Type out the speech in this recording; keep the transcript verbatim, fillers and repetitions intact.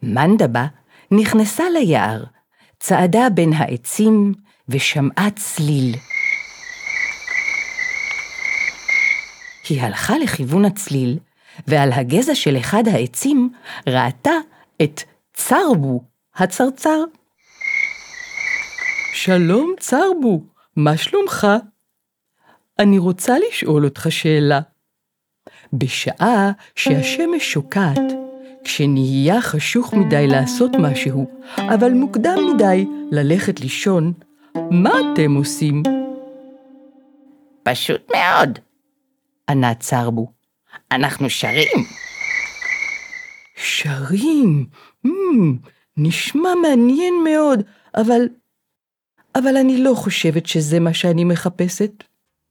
מנדבה נכנסה ליער, צעדה בין העצים ושמעה צליל. היא הלכה לכיוון הצליל, ועל הגזע של אחד העצים ראתה את צרבו, הצרצר. שלום צרבו, מה שלומך? אני רוצה לשאול אותך שאלה. בשעה שהשמש שוקעת, כשנהיה חשוך מדי לעשות משהו, אבל מוקדם מדי ללכת לישון, מה אתם עושים? פשוט מאוד, ענה צרבו. אנחנו שרים. שרים? Mm, נשמע מעניין מאוד, אבל... אבל אני לא חושבת שזה מה שאני מחפשת.